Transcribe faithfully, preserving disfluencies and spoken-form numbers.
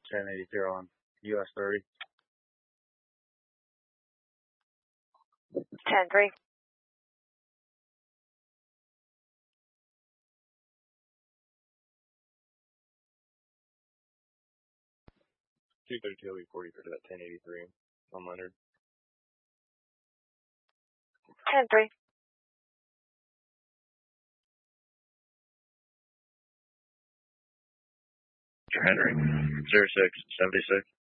ten eighty-three on U S thirty. ten three. two thirty-two, we forty for that ten eighty-three on Leonard. ten three. Henry, zero six seventy-six.